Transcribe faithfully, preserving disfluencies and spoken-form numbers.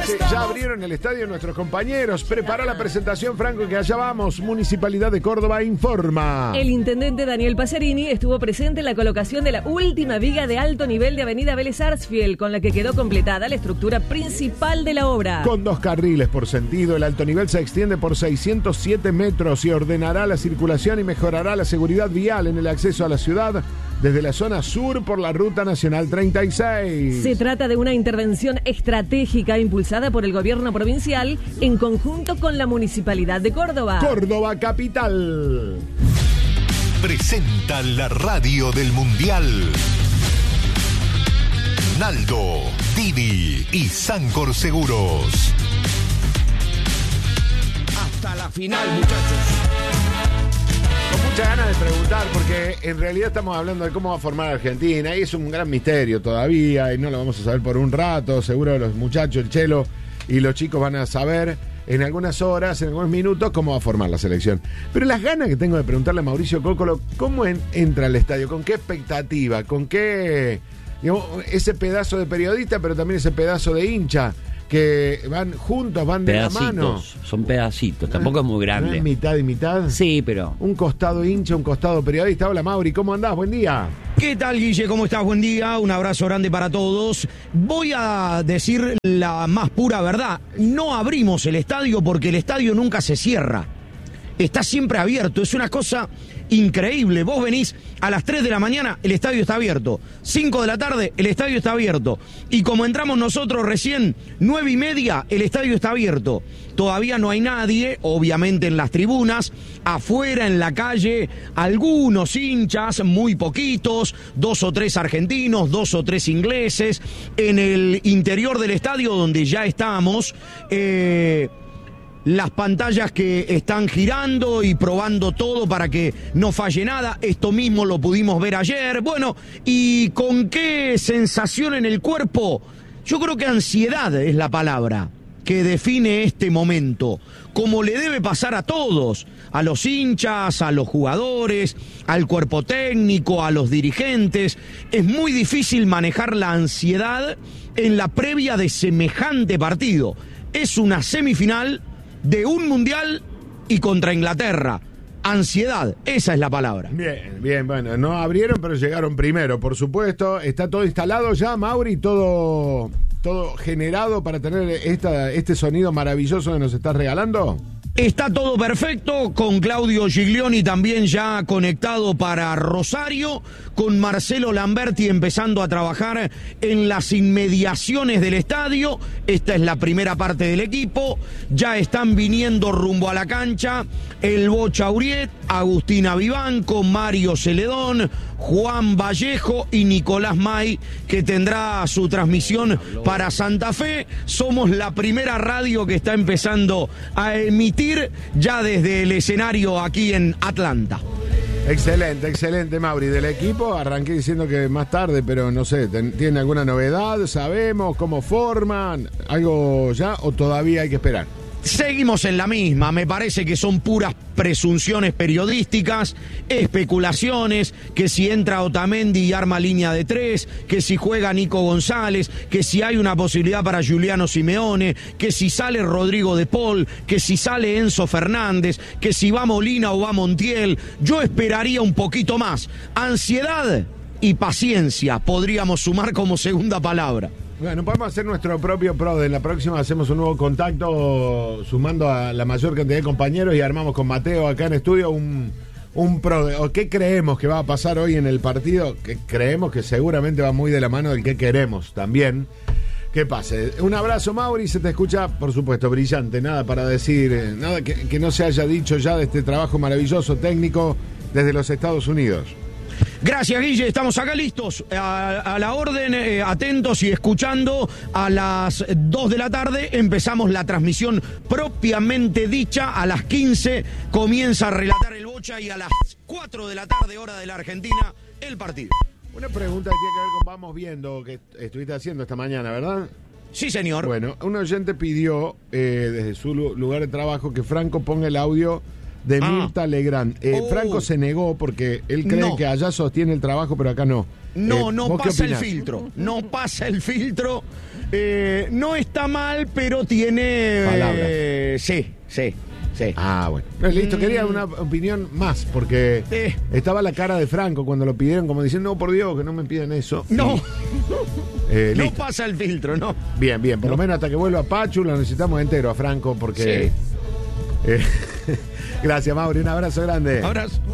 Sí, ya abrieron el estadio nuestros compañeros. Prepara la presentación, Franco, que allá vamos. Municipalidad de Córdoba informa. El intendente Daniel Passerini estuvo presente en la colocación de la última viga de alto nivel de Avenida Vélez Sarsfield, con la que quedó completada la estructura principal de la obra. Con dos carriles por sentido, el alto nivel se extiende por seiscientos siete metros y ordenará la circulación y mejorará la seguridad vial en el acceso a la ciudad desde la zona sur por la Ruta Nacional treinta y seis. Se trata de una intervención estratégica impulsada por el gobierno provincial en conjunto con la Municipalidad de Córdoba. Córdoba Capital. Presenta la radio del Mundial. Naldo, Didi y Sancor Seguros. Hasta la final, muchachos. Con muchas ganas de preguntar, porque en realidad estamos hablando de cómo va a formar Argentina y es un gran misterio todavía y no lo vamos a saber por un rato. Seguro los muchachos, el Chelo y los chicos van a saber en algunas horas, en algunos minutos, cómo va a formar la selección. Pero las ganas que tengo de preguntarle a Mauricio Cóccolo, ¿cómo en, entra al estadio? ¿Con qué expectativa? ¿Con qué, digamos, ese pedazo de periodista, pero también ese pedazo de hincha? Que van juntos, van de pedacitos, la mano. Son pedacitos, tampoco es muy grande. ¿No es mitad y mitad? Sí, pero... Un costado hincha, un costado periodista. Hola, Mauri, ¿cómo andás? Buen día. ¿Qué tal, Guille? ¿Cómo estás? Buen día, un abrazo grande para todos. Voy a decir la más pura verdad. No abrimos el estadio porque el estadio nunca se cierra. Está siempre abierto, es una cosa increíble. Vos venís a las tres de la mañana, el estadio está abierto. cinco de la tarde, el estadio está abierto. Y como entramos nosotros recién, nueve y media, el estadio está abierto. Todavía no hay nadie, obviamente en las tribunas, afuera en la calle, algunos hinchas, muy poquitos, dos o tres argentinos, dos o tres ingleses. En el interior del estadio donde ya estamos, eh... las pantallas que están girando y probando todo para que no falle nada. Esto mismo lo pudimos ver ayer. Bueno, ¿y con qué sensación en el cuerpo? Yo creo que ansiedad es la palabra que define este momento, como le debe pasar a todos, a los hinchas, a los jugadores, al cuerpo técnico, a los dirigentes. Es muy difícil manejar la ansiedad en la previa de semejante partido. Es una semifinal de un mundial y contra Inglaterra. Ansiedad, esa es la palabra. Bien, bien, bueno, no abrieron, pero llegaron primero, por supuesto. Está todo instalado ya, Mauri, todo, todo generado para tener esta, este sonido maravilloso que nos estás regalando. Está todo perfecto, con Claudio Giglioni también ya conectado para Rosario, con Marcelo Lamberti empezando a trabajar en las inmediaciones del estadio. Esta es la primera parte del equipo. Ya están viniendo rumbo a la cancha el Bocha Uriet, Agustina Vivanco, Mario Celedón, Juan Vallejo y Nicolás May, que tendrá su transmisión para Santa Fe. Somos la primera radio que está empezando a emitir ya desde el escenario aquí en Atlanta. Excelente, excelente, Mauri. Del equipo arranqué diciendo que más tarde, pero no sé, ¿tiene alguna novedad? ¿Sabemos cómo forman? ¿Algo ya o todavía hay que esperar? Seguimos en la misma, me parece que son puras presunciones periodísticas, especulaciones, que si entra Otamendi y arma línea de tres, que si juega Nico González, que si hay una posibilidad para Giuliano Simeone, que si sale Rodrigo de Paul, que si sale Enzo Fernández, que si va Molina o va Montiel. Yo esperaría un poquito más. Ansiedad y paciencia podríamos sumar como segunda palabra. Bueno, podemos hacer nuestro propio PRODE. En la próxima hacemos un nuevo contacto sumando a la mayor cantidad de compañeros y armamos con Mateo acá en estudio un, un PRODE. ¿O qué creemos que va a pasar hoy en el partido? Que creemos que seguramente va muy de la mano del que queremos también que pase. Un abrazo, Mauri, se te escucha, por supuesto, brillante. Nada para decir, nada que, que no se haya dicho ya de este trabajo maravilloso técnico desde los Estados Unidos. Gracias, Guille, estamos acá listos a, a la orden, eh, atentos y escuchando. A las dos de la tarde empezamos la transmisión propiamente dicha. A las quince comienza a relatar el Bocha y a las cuatro de la tarde, hora de la Argentina, el partido. Una pregunta que tiene que ver con vamos viendo, que estuviste haciendo esta mañana, ¿verdad? Sí, señor. Bueno, un oyente pidió eh, desde su lugar de trabajo que Franco ponga el audio de ah. Mirta Legrand. Eh, oh. Franco se negó porque él cree no. que allá sostiene el trabajo, pero acá no. No, eh, no pasa el filtro. No pasa el filtro. Eh, no está mal, pero tiene... Palabras. eh, sí, sí, sí. Ah, bueno. Eh, listo, quería una opinión más, porque Eh. estaba la cara de Franco cuando lo pidieron, como diciendo, no, por Dios, que no me piden eso. No, Y, eh, no listo. pasa el filtro, no. Bien, bien, por lo menos hasta que vuelva Pachu lo necesitamos entero a Franco, porque... Sí. eh, gracias, Mauri, un abrazo grande. Abrazo.